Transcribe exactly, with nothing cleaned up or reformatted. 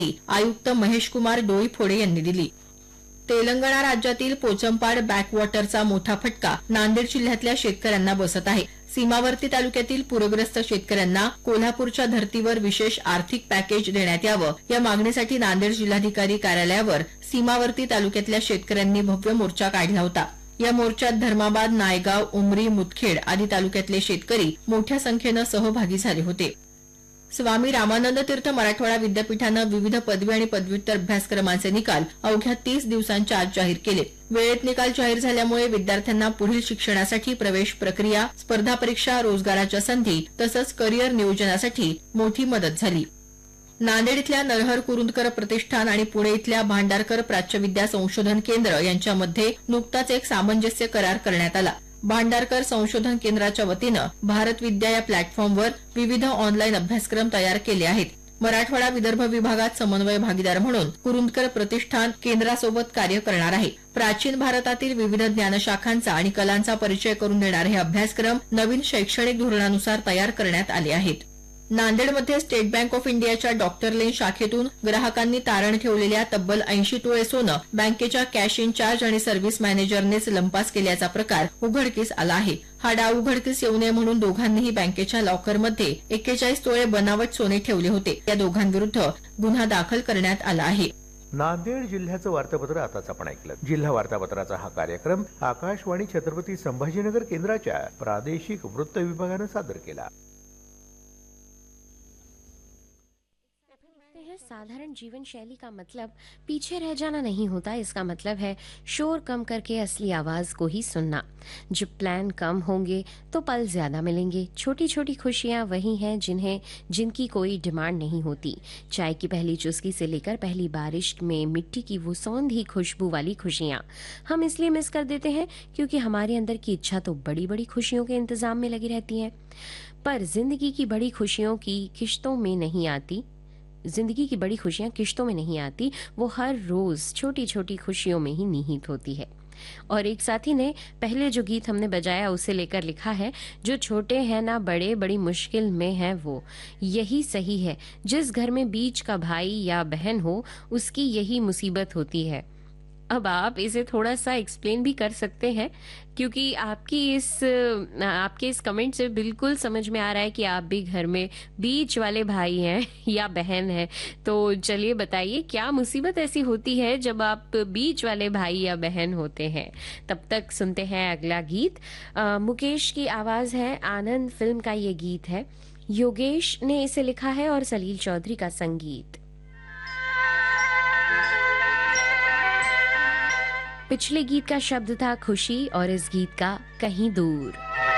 आयुक्त महेश कुमार डोईफोडे यांनी दिली. तेलंगणा राज्यातील पोचमपाड बॅकवॉटरचा मोठा फटका नांदेड जिल्ह्यातल्या शेतकऱ्यांना बसत आहे. सीमावर्ती तालुक्यातील पूरग्रस्त शेतकऱ्यांना कोल्हापूरच्या धर्तीवर विशेष आर्थिक पॅकेज देण्यात यावं या मागणीसाठी नांदेड जिल्हाधिकारी कार्यालयावर सीमावर्ती तालुक्यातल्या शेतकऱ्यांनी भव्य मोर्चा काढला होता. या मोर्चात धर्माबाद, नायगाव, उमरी, मुदखेड आदी तालुक्यातले शेतकरी मोठ्या संख्येनं सहभागी झाले होते. स्वामी रामानंद तीर्थ मराठवाडा विद्यापीठानं विविध पदवी आणि पदव्युत्तर अभ्यासक्रमांचे निकाल अवघ्या तीस त्यांच्या आत जाहीर केले. वेळेत निकाल जाहीर झाल्यामुळे विद्यार्थ्यांना पुढील शिक्षणासाठी प्रवेश प्रक्रिया, स्पर्धा परीक्षा, रोजगाराच्या संधी तसंच करिअर नियोजनासाठी मोठी मदत झाली. नांदेड इथल्या नरहर कुरुंदकर प्रतिष्ठान आणि पुणे इथल्या भांडारकर प्राच्यविद्या संशोधन केंद्र यांच्यामध्ये नुकताच एक सामंजस्य करार करण्यात आला. भांडारकर संशोधन केंद्राच्या वतीनं भारत विद्या या प्लॅटफॉर्मवर विविध ऑनलाईन अभ्यासक्रम तयार केले आहेत. मराठवाडा विदर्भ विभागात समन्वय भागीदार म्हणून कुरुंदकर प्रतिष्ठान केंद्रासोबत कार्य करणार आहे. प्राचीन भारतातील विविध ज्ञानशाखांचा आणि कलांचा परिचय करून देणारे हे अभ्यासक्रम नवीन शैक्षणिक धोरणानुसार तयार करण्यात आले आहेत. नांदेडमध्ये स्टेट बँक ऑफ इंडियाच्या डॉक्टर लेन शाखेतून ग्राहकांनी तारण ठेवलेल्या तब्बल ऐंशी तोळे सोनं बँकेच्या कॅश इन चार्ज आणि सर्व्हिस मॅनेजरनेच लंपास केल्याचा प्रकार उघडकीस आला आहे. हा डाव उघडकीस येऊ नये म्हणून दोघांनीही बँकेच्या लॉकरमध्ये एक्केचाळीस तोळे बनावट सोने ठेवले होते. या दोघांविरुद्ध गुन्हा दाखल करण्यात आला आहे. नांदेड जिल्ह्याचं वार्तापत्र आताच आपण ऐकलं. जिल्हा वार्तापत्राचा हा कार्यक्रम आकाशवाणी छत्रपती संभाजीनगर केंद्राच्या प्रादेशिक वृत्त विभागानं सादर केला. साधारण जीवन शैली का मतलब पीछे रह जाना नहीं होता. इसका मतलब है शोर कम करके असली आवाज को ही सुनना. जब प्लान कम होंगे तो पल ज्यादा मिलेंगे. छोटी छोटी खुशियां वही हैं जिन्हें जिनकी कोई डिमांड नहीं होती. चाय की पहली चुस्की से लेकर पहली बारिश में मिट्टी की वो सौंधी खुशबू वाली खुशियां हम इसलिए मिस कर देते हैं क्योंकि हमारे अंदर की इच्छा तो बड़ी बड़ी खुशियों के इंतजाम में लगी रहती है. पर जिंदगी की बड़ी खुशियों की किश्तों में नहीं आती. जिंदगी की बड़ी खुशियां किश्तों में नहीं आती, वो हर रोज छोटी छोटी खुशियों में ही निहित होती है. और एक साथी ने पहले जो गीत हमने बजाया उसे लेकर लिखा है, जो छोटे हैं ना बड़े, बड़ी मुश्किल में है वो, यही सही है. जिस घर में बीच का भाई या बहन हो उसकी यही मुसीबत होती है. अब आप इसे थोड़ा सा एक्सप्लेन भी कर सकते हैं क्योंकि आपकी इस आपके इस कमेंट से बिल्कुल समझ में आ रहा है कि आप भी घर में बीच वाले भाई हैं या बहन हैं. तो चलिए बताइए क्या मुसीबत ऐसी होती है जब आप बीच वाले भाई या बहन होते हैं. तब तक सुनते हैं अगला गीत. आ, मुकेश की आवाज है. आनंद फिल्म का ये गीत है. योगेश ने इसे लिखा है और सलील चौधरी का संगीत. पिछले गीत का शब्द था खुशी और इस गीत का कहीं दूर.